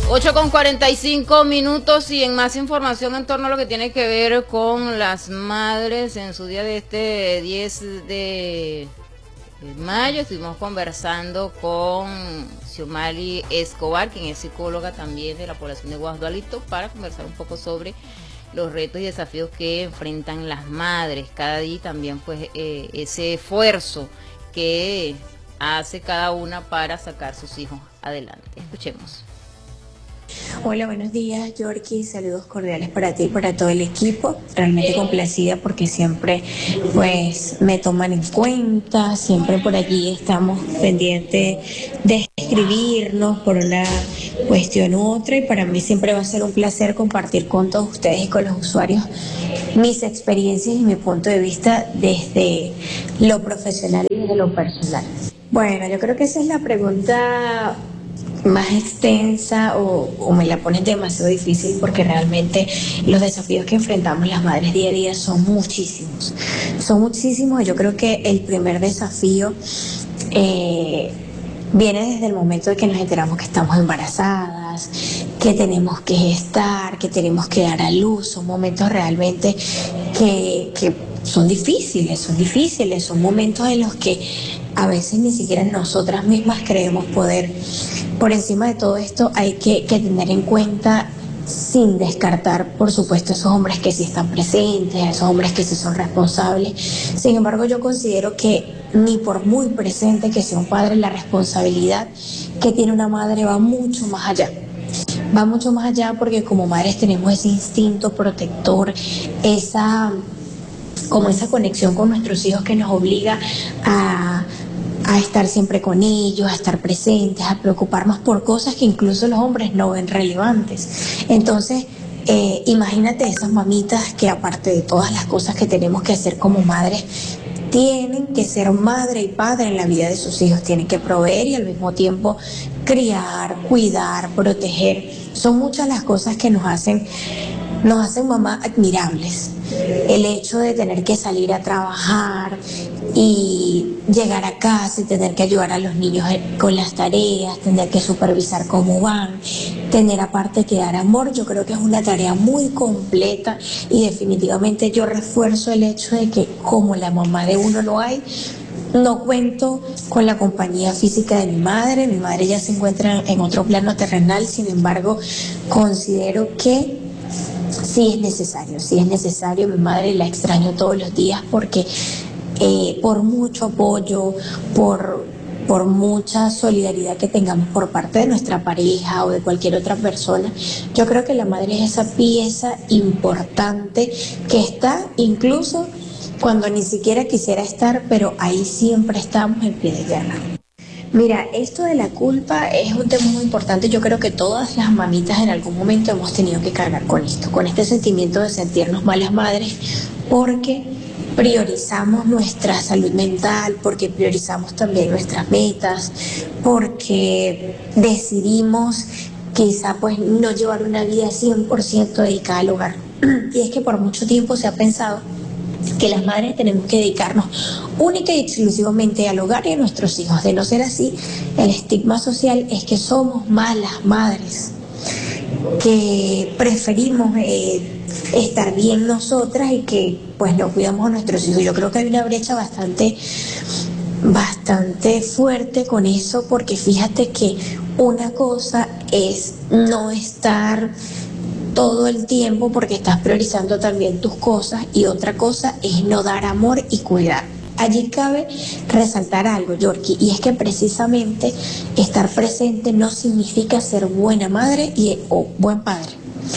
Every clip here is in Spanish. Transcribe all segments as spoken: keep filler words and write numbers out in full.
ocho con cuarenta y cinco minutos y en más información en torno a lo que tiene que ver con las madres en su día de este diez de mayo. Estuvimos conversando con Xiomali Escobar, quien es psicóloga también de la población de Guasdualito, para conversar un poco sobre los retos y desafíos que enfrentan las madres cada día y también pues eh, ese esfuerzo que hace cada una para sacar sus hijos adelante. Escuchemos. Hola, buenos días, Yorkie. Saludos cordiales para ti y para todo el equipo. Realmente complacida porque siempre pues me toman en cuenta, siempre por allí estamos pendientes de escribirnos por una cuestión u otra, y para mí siempre va a ser un placer compartir con todos ustedes y con los usuarios mis experiencias y mi punto de vista desde lo profesional y desde lo personal. Bueno, yo creo que esa es la pregunta más extensa o, o me la pones demasiado difícil, porque realmente los desafíos que enfrentamos las madres día a día son muchísimos, son muchísimos. Yo creo que el primer desafío eh, viene desde el momento de que nos enteramos que estamos embarazadas, que tenemos que gestar, que tenemos que dar a luz. Son momentos realmente que, que son difíciles, son difíciles, son momentos en los que a veces ni siquiera nosotras mismas creemos poder. Por encima de todo esto hay que, que tener en cuenta, sin descartar, por supuesto, esos hombres que sí están presentes, esos hombres que sí son responsables. Sin embargo, yo considero que ni por muy presente que sea un padre, la responsabilidad que tiene una madre va mucho más allá. Va mucho más allá porque como madres tenemos ese instinto protector, esa, como esa conexión con nuestros hijos que nos obliga a... a estar siempre con ellos, a estar presentes, a preocuparnos por cosas que incluso los hombres no ven relevantes. Entonces, eh, imagínate esas mamitas que, aparte de todas las cosas que tenemos que hacer como madres, tienen que ser madre y padre en la vida de sus hijos, tienen que proveer y al mismo tiempo criar, cuidar, proteger. Son muchas las cosas que nos hacen, nos hacen mamás admirables. El hecho de tener que salir a trabajar y llegar a casa y tener que ayudar a los niños con las tareas, tener que supervisar cómo van, tener aparte que dar amor, yo creo que es una tarea muy completa, y definitivamente yo refuerzo el hecho de que como la mamá de uno lo hay, no cuento con la compañía física de mi madre. Mi madre ya se encuentra en otro plano terrenal, sin embargo considero que sí es necesario, sí es necesario. Mi madre la extraño todos los días porque eh, por mucho apoyo, por, por mucha solidaridad que tengamos por parte de nuestra pareja o de cualquier otra persona, yo creo que la madre es esa pieza importante que está incluso cuando ni siquiera quisiera estar, pero ahí siempre estamos en pie de guerra. Mira, esto de la culpa es un tema muy importante. Yo creo que todas las mamitas en algún momento hemos tenido que cargar con esto, con este sentimiento de sentirnos malas madres, porque priorizamos nuestra salud mental, porque priorizamos también nuestras metas, porque decidimos quizá pues no llevar una vida cien por ciento dedicada al hogar. Y es que por mucho tiempo se ha pensado que las madres tenemos que dedicarnos única y exclusivamente al hogar y a nuestros hijos. De no ser así, el estigma social es que somos malas madres, que preferimos eh, estar bien nosotras y que pues no cuidamos a nuestros hijos. Yo creo que hay una brecha bastante bastante fuerte con eso, porque fíjate que una cosa es no estar todo el tiempo porque estás priorizando también tus cosas, y otra cosa es no dar amor y cuidar. Allí cabe resaltar algo, Yorkie, y es que precisamente estar presente no significa ser buena madre y, o buen padre.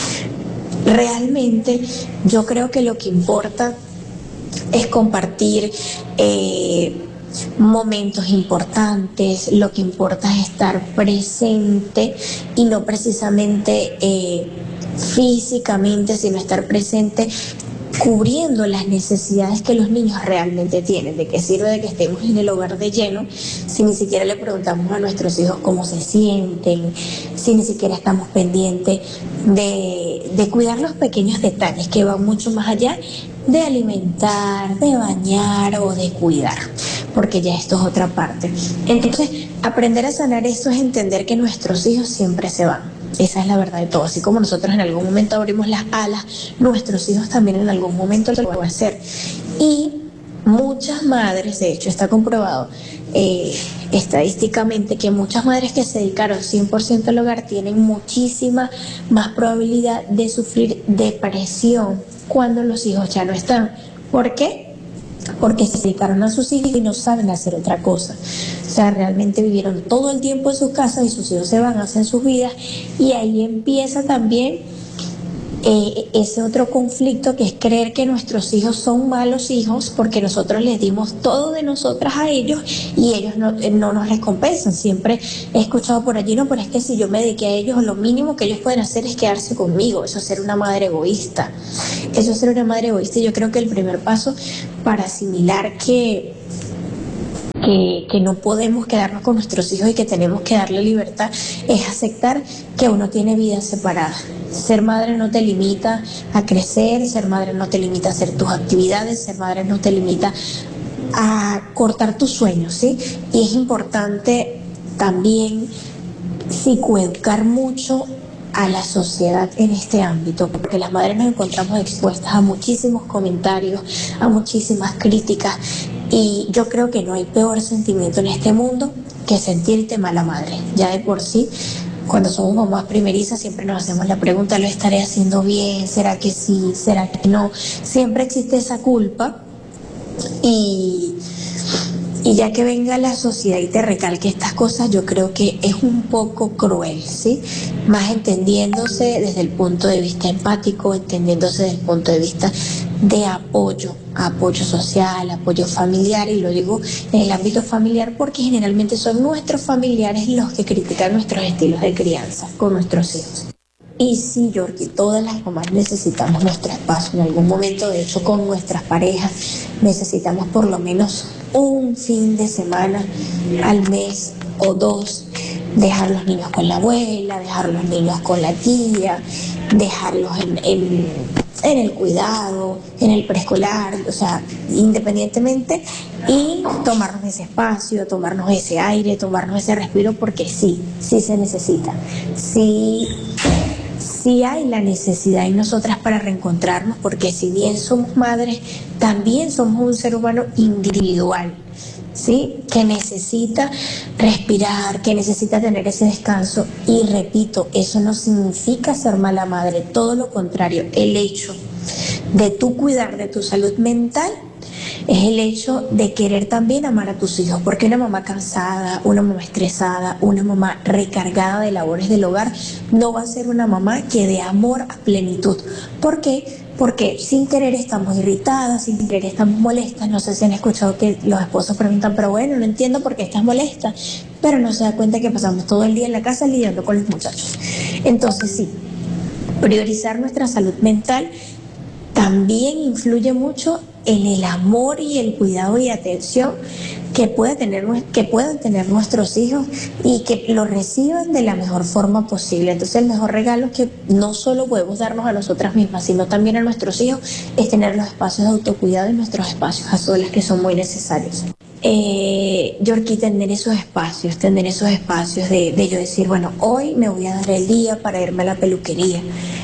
Realmente yo creo que lo que importa es compartir eh, momentos importantes. Lo que importa es estar presente y no precisamente eh, físicamente, sino estar presente cubriendo las necesidades que los niños realmente tienen. ¿De qué sirve de que estemos en el hogar de lleno si ni siquiera le preguntamos a nuestros hijos cómo se sienten, si ni siquiera estamos pendientes de, de cuidar los pequeños detalles que van mucho más allá de alimentar, de bañar o de cuidar? Porque ya esto es otra parte. Entonces, aprender a sanar esto es entender que nuestros hijos siempre se van. Esa es la verdad de todo. Así como nosotros en algún momento abrimos las alas, nuestros hijos también en algún momento lo van a hacer. Y muchas madres, de hecho está comprobado eh, estadísticamente que muchas madres que se dedicaron cien por ciento al hogar tienen muchísima más probabilidad de sufrir depresión cuando los hijos ya no están. ¿Por qué? Porque se dedicaron a sus hijos y no saben hacer otra cosa. O sea, realmente vivieron todo el tiempo en sus casas y sus hijos se van, hacen sus vidas, y ahí empieza también eh, ese otro conflicto, que es creer que nuestros hijos son malos hijos porque nosotros les dimos todo de nosotras a ellos y ellos no, eh, no nos recompensan. Siempre he escuchado por allí, no, pero es que si yo me dediqué a ellos, lo mínimo que ellos pueden hacer es quedarse conmigo. Eso es ser una madre egoísta. Eso es ser una madre egoísta. Y yo creo que el primer paso para asimilar que Que, que no podemos quedarnos con nuestros hijos y que tenemos que darle libertad es aceptar que uno tiene vidas separadas. Ser madre no te limita a crecer, ser madre no te limita a hacer tus actividades, ser madre no te limita a cortar tus sueños, ¿sí? Y es importante también psicoeducar mucho a la sociedad en este ámbito, porque las madres nos encontramos expuestas a muchísimos comentarios, a muchísimas críticas, y yo creo que no hay peor sentimiento en este mundo que sentirte mala madre. Ya de por sí, cuando somos mamás primerizas, siempre nos hacemos la pregunta, ¿lo estaré haciendo bien? ¿Será que sí? ¿Será que no? Siempre existe esa culpa, y Y ya que venga la sociedad y te recalque estas cosas, yo creo que es un poco cruel, ¿sí? Más entendiéndose desde el punto de vista empático, entendiéndose desde el punto de vista de apoyo, apoyo social, apoyo familiar, y lo digo en el ámbito familiar porque generalmente son nuestros familiares los que critican nuestros estilos de crianza con nuestros hijos. Y sí, Yorkie, todas las mamás necesitamos nuestro espacio en algún momento. De hecho, con nuestras parejas necesitamos por lo menos un fin de semana al mes o dos, dejar los niños con la abuela, dejar los niños con la tía, dejarlos en, en, en el cuidado, en el preescolar, o sea, independientemente, y tomarnos ese espacio, tomarnos ese aire, tomarnos ese respiro, porque sí, sí se necesita. Sí. Sí hay la necesidad en nosotras para reencontrarnos, porque si bien somos madres, también somos un ser humano individual, ¿sí? Que necesita respirar, que necesita tener ese descanso. Y repito, eso no significa ser mala madre, todo lo contrario. El hecho de tú cuidar de tu salud mental es el hecho de querer también amar a tus hijos, porque una mamá cansada, una mamá estresada, una mamá recargada de labores del hogar no va a ser una mamá que dé amor a plenitud. ¿Por qué? Porque sin querer estamos irritadas, sin querer estamos molestas. No sé si han escuchado que los esposos preguntan, pero bueno, no entiendo por qué estás molesta, pero no se da cuenta que pasamos todo el día en la casa lidiando con los muchachos. Entonces sí, priorizar nuestra salud mental también influye mucho en el amor y el cuidado y atención que pueda tener, que puedan tener nuestros hijos, y que lo reciban de la mejor forma posible. Entonces el mejor regalo que no solo podemos darnos a nosotras mismas, sino también a nuestros hijos, es tener los espacios de autocuidado y nuestros espacios a solas, que son muy necesarios. Eh, Yorkie, tener esos espacios, tener esos espacios de, de yo decir, bueno, hoy me voy a dar el día para irme a la peluquería.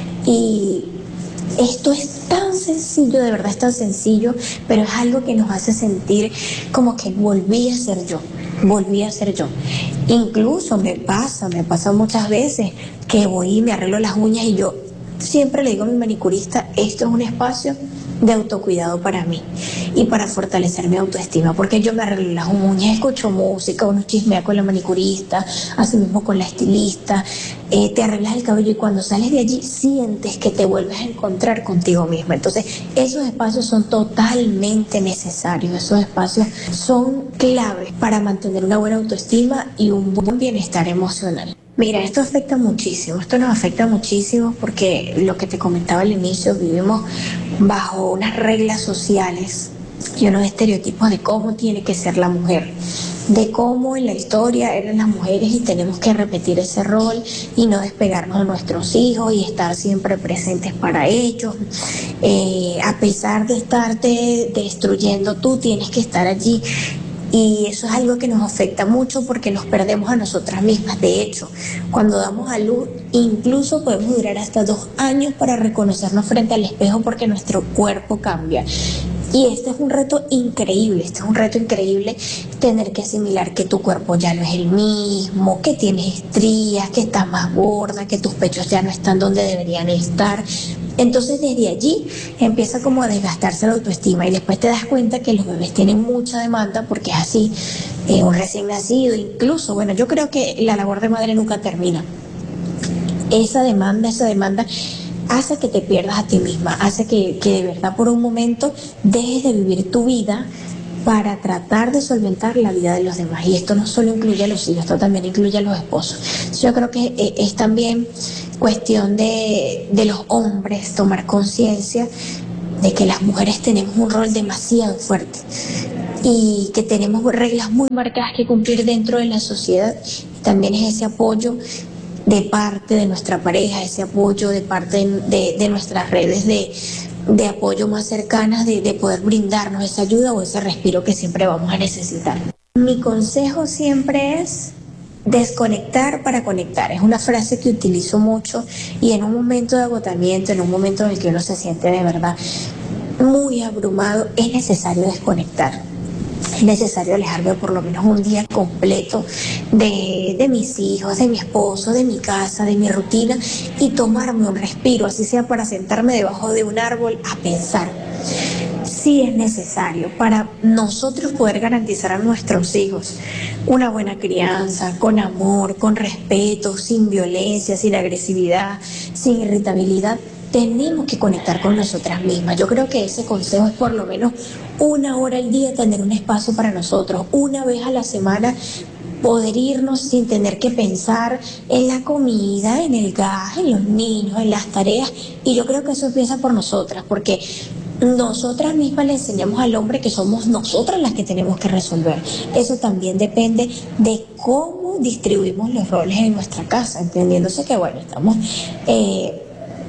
Y esto es tan sencillo, de verdad es tan sencillo, pero es algo que nos hace sentir como que volví a ser yo, volví a ser yo. Incluso me pasa, me pasa muchas veces que voy y me arreglo las uñas, y yo siempre le digo a mi manicurista, esto es un espacio de autocuidado para mí y para fortalecer mi autoestima, porque yo me arreglo las uñas, escucho música, uno chismea con la manicurista, así mismo con la estilista, eh, te arreglas el cabello, y cuando sales de allí sientes que te vuelves a encontrar contigo misma. Entonces esos espacios son totalmente necesarios, esos espacios son claves para mantener una buena autoestima y un buen bienestar emocional. Mira, esto afecta muchísimo, esto nos afecta muchísimo porque lo que te comentaba al inicio, vivimos bajo unas reglas sociales y unos estereotipos de cómo tiene que ser la mujer, de cómo en la historia eran las mujeres, y tenemos que repetir ese rol y no despegarnos de nuestros hijos y estar siempre presentes para ellos. Eh, a pesar de estarte destruyendo, tú tienes que estar allí Y eso es algo que nos afecta mucho porque nos perdemos a nosotras mismas. De hecho, cuando damos a luz, incluso podemos durar hasta dos años para reconocernos frente al espejo porque nuestro cuerpo cambia. Y este es un reto increíble, este es un reto increíble tener que asimilar que tu cuerpo ya no es el mismo, que tienes estrías, que estás más gorda, que tus pechos ya no están donde deberían estar. Entonces desde allí empieza como a desgastarse la autoestima y después te das cuenta que los bebés tienen mucha demanda porque es así, eh, un recién nacido, incluso, bueno, yo creo que la labor de madre nunca termina. Esa demanda, esa demanda hace que te pierdas a ti misma, hace que, que de verdad por un momento dejes de vivir tu vida para tratar de solventar la vida de los demás. Y esto no solo incluye a los hijos, esto también incluye a los esposos. Yo creo que eh, es también cuestión de, de los hombres tomar conciencia de que las mujeres tenemos un rol demasiado fuerte y que tenemos reglas muy marcadas que cumplir dentro de la sociedad. También es ese apoyo de parte de nuestra pareja, ese apoyo de parte de, de nuestras redes de, de apoyo más cercanas, de, de poder brindarnos esa ayuda o ese respiro que siempre vamos a necesitar. Mi consejo siempre es desconectar para conectar. Es una frase que utilizo mucho y en un momento de agotamiento, en un momento en el que uno se siente de verdad muy abrumado, es necesario desconectar. Es necesario alejarme por lo menos un día completo de, de mis hijos, de mi esposo, de mi casa, de mi rutina y tomarme un respiro, así sea para sentarme debajo de un árbol a pensar. Sí es necesario para nosotros poder garantizar a nuestros hijos una buena crianza, con amor, con respeto, sin violencia, sin agresividad, sin irritabilidad. Tenemos que conectar con nosotras mismas. Yo creo que ese consejo es por lo menos una hora al día tener un espacio para nosotros, una vez a la semana poder irnos sin tener que pensar en la comida, en el gas, en los niños, en las tareas. Y yo creo que eso empieza por nosotras, porque nosotras mismas le enseñamos al hombre que somos nosotras las que tenemos que resolver. Eso también depende de cómo distribuimos los roles en nuestra casa, entendiéndose que, bueno, estamos eh,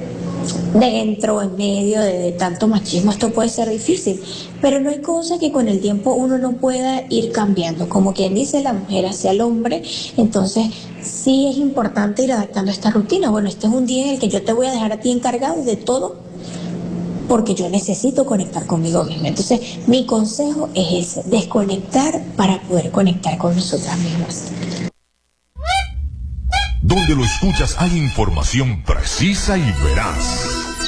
dentro, en medio de, de tanto machismo. Esto puede ser difícil, pero no hay cosa que con el tiempo uno no pueda ir cambiando. Como quien dice, la mujer hacia el hombre. Entonces sí es importante ir adaptando esta rutina. Bueno, este es un día en el que yo te voy a dejar a ti encargado de todo, porque yo necesito conectar conmigo misma. Entonces, mi consejo es ese, desconectar para poder conectar con nosotras mismas. Donde lo escuchas hay información precisa y veraz.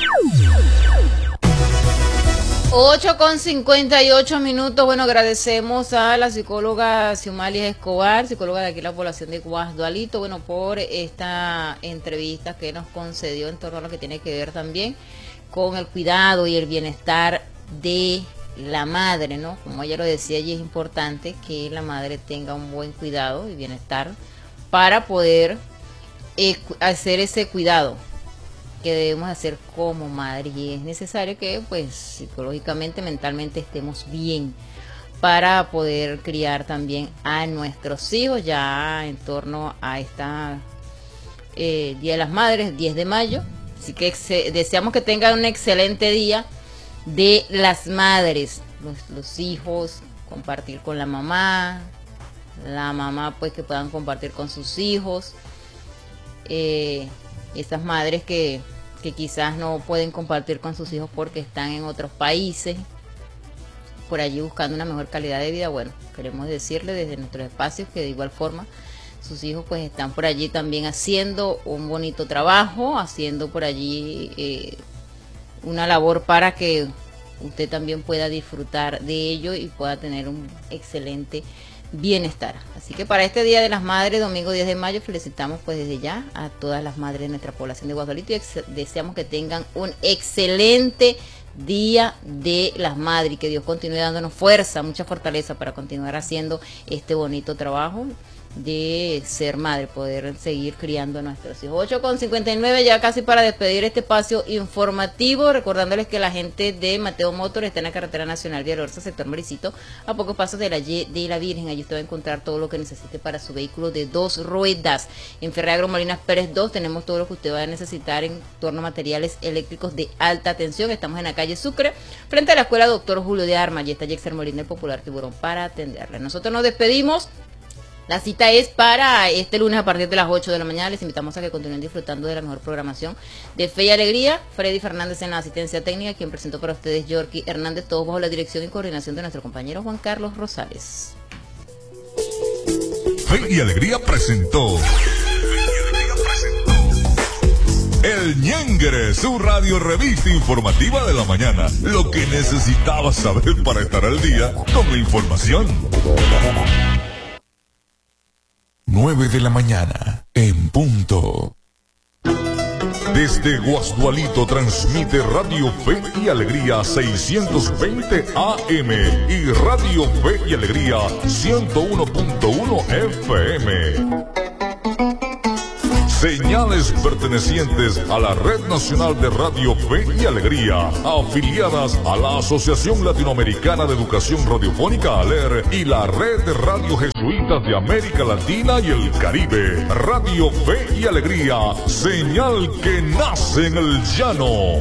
ocho con cincuenta y ocho minutos. Bueno, agradecemos a la psicóloga Xiomali Escobar, psicóloga de aquí la población de Guasdualito, bueno, por esta entrevista que nos concedió en torno a lo que tiene que ver también con el cuidado y el bienestar de la madre, ¿no? Como ella lo decía, y es importante que la madre tenga un buen cuidado y bienestar para poder eh, hacer ese cuidado que debemos hacer como madre, y es necesario que pues psicológicamente, mentalmente estemos bien para poder criar también a nuestros hijos ya en torno a esta eh, Día de las Madres, diez de mayo. Así que deseamos que tengan un excelente día de las madres, los, los hijos, compartir con la mamá, la mamá pues que puedan compartir con sus hijos, eh, esas madres que, que quizás no pueden compartir con sus hijos porque están en otros países, por allí buscando una mejor calidad de vida. Bueno, queremos decirle desde nuestros espacios que de igual forma sus hijos pues están por allí también haciendo un bonito trabajo, haciendo por allí eh, una labor para que usted también pueda disfrutar de ello y pueda tener un excelente bienestar. Así que para este Día de las Madres, domingo diez de mayo, felicitamos pues desde ya a todas las madres de nuestra población de Guasdualito y deseamos que tengan un excelente Día de las Madres y que Dios continúe dándonos fuerza, mucha fortaleza para continuar haciendo este bonito trabajo de ser madre, poder seguir criando a nuestros hijos. ocho con cincuenta y nueve, ya casi para despedir este espacio informativo, recordándoles que la gente de Mateo Motor está en la carretera nacional de Alorza, sector Maricito, a pocos pasos de la, de la Virgen. Allí usted va a encontrar todo lo que necesite para su vehículo de dos ruedas. En Ferreagro Molinas Pérez dos tenemos todo lo que usted va a necesitar en torno a materiales eléctricos de alta tensión. Estamos en la calle Sucre, frente a la escuela Doctor Julio de Armas, y está Jexer Molina, el popular tiburón, para atenderle. Nosotros nos despedimos. La cita es para este lunes a partir de las ocho de la mañana. Les invitamos a que continúen disfrutando de la mejor programación de Fe y Alegría. Freddy Fernández en la asistencia técnica, quien presentó para ustedes Yorky Hernández, todos bajo la dirección y coordinación de nuestro compañero Juan Carlos Rosales. Fe y Alegría presentó El Ñenguere, su radio revista informativa de la mañana. Lo que necesitabas saber para estar al día con la información. nueve de la mañana, en punto. Desde Guasdualito transmite Radio Fe y Alegría seiscientos veinte A M y Radio Fe y Alegría ciento uno punto uno F M. Señales pertenecientes a la Red Nacional de Radio Fe y Alegría, afiliadas a la Asociación Latinoamericana de Educación Radiofónica ALER y la Red de Radio Jesuitas de América Latina y el Caribe. Radio Fe y Alegría, señal que nace en el llano.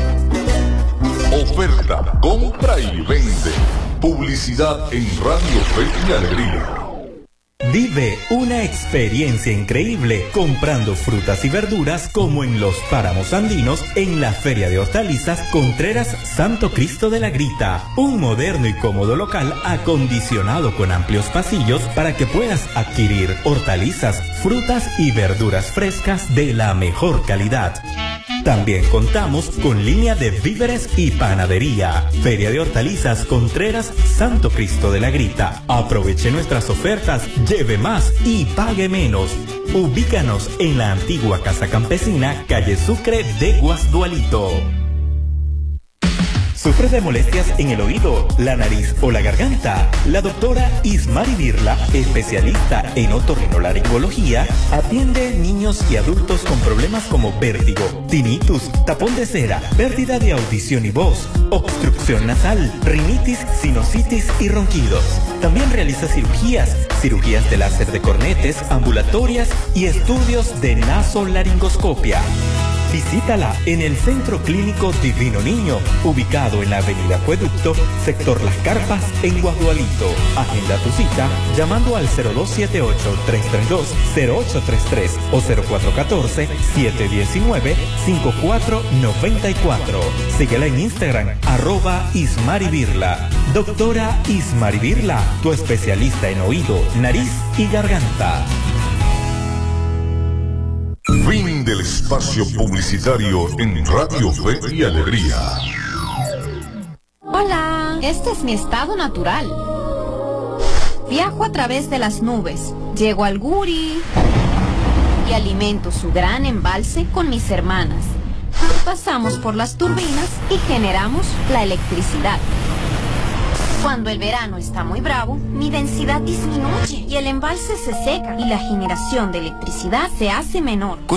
Oferta, compra y vende. Publicidad en Radio Fe y Alegría. Vive una experiencia increíble comprando frutas y verduras como en los páramos andinos en la Feria de Hortalizas Contreras Santo Cristo de la Grita. Un moderno y cómodo local acondicionado con amplios pasillos para que puedas adquirir hortalizas, frutas y verduras frescas de la mejor calidad. También contamos con línea de víveres y panadería. Feria de Hortalizas Contreras Santo Cristo de la Grita. Aproveche nuestras ofertas, lleve más y pague menos. Ubícanos en la antigua Casa Campesina, calle Sucre de Guasdualito. ¿Sufres de molestias en el oído, la nariz o la garganta? La doctora Ismari Birla, especialista en otorrinolaringología, atiende niños y adultos con problemas como vértigo, tinnitus, tapón de cera, pérdida de audición y voz, obstrucción nasal, rinitis, sinusitis y ronquidos. También realiza cirugías, cirugías de láser de cornetes, ambulatorias y estudios de nasolaringoscopia. Visítala en el Centro Clínico Divino Niño, ubicado en la Avenida Acueducto, sector Las Carpas, en Guasdualito. Agenda tu cita llamando al cero dos siete ocho, tres tres dos, cero ocho tres tres o cero cuatro uno cuatro, siete uno nueve, cinco cuatro nueve cuatro. Síguela en Instagram, arroba Ismari Birla. Doctora Ismari Birla, tu especialista en oído, nariz y garganta. Fin del espacio publicitario en Radio Fe y Alegría. Hola, este es mi estado natural. Viajo a través de las nubes, llego al Guri y alimento su gran embalse con mis hermanas. Pasamos por las turbinas y generamos la electricidad. Cuando el verano está muy bravo, mi densidad disminuye y el embalse se seca y la generación de electricidad se hace menor.